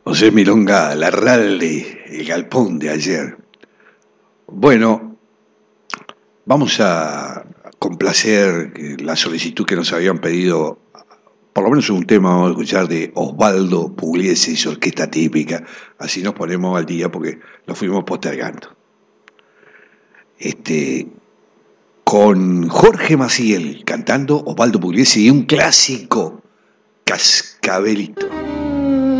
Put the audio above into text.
José Milonga, Larralde, el galpón de ayer. Bueno, vamos a complacer la solicitud que nos habían pedido, por lo menos un tema vamos a escuchar de Osvaldo Pugliese y su orquesta típica, así nos ponemos al día porque lo fuimos postergando. Con Jorge Maciel cantando Osvaldo Pugliese y un clásico, Cascabelito.